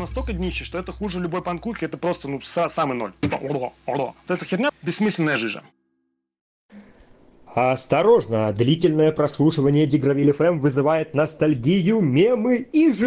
настолько днище, что это хуже любой панкульки, это просто, самый ноль. Это херня бессмысленная жижа. Осторожно, длительное прослушивание Дигравиль ФМ вызывает ностальгию, мемы и